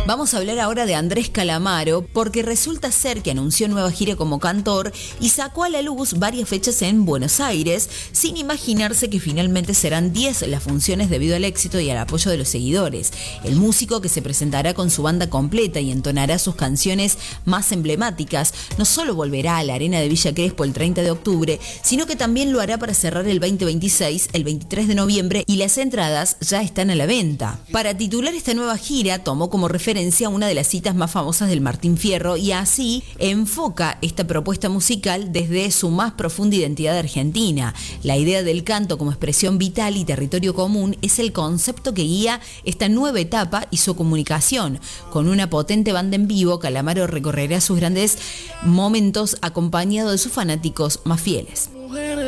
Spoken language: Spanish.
Vamos a hablar ahora de Andrés Calamaro, porque resulta ser que anunció nueva gira como cantor y sacó a la luz varias fechas en Buenos Aires, sin imaginarse que finalmente serán 10 las funciones debido al éxito y al apoyo de los seguidores. El músico, que se presentará con su banda completa y entonará sus canciones más emblemáticas, no solo volverá a la Arena de Villa Crespo el 30 de octubre, sino que también lo hará para cerrar el 2026, el 23 de noviembre, y las entradas ya están a la venta. Para titular esta nueva gira, tomó como referencia una de las citas más famosas del Martín Fierro y así enfoca esta propuesta musical desde su más profunda identidad argentina. La idea del canto como expresión vital y territorio común es el concepto que guía esta nueva etapa y su comunicación. Con una potente banda en vivo, Calamaro recorrerá sus grandes momentos acompañado de sus fanáticos más fieles.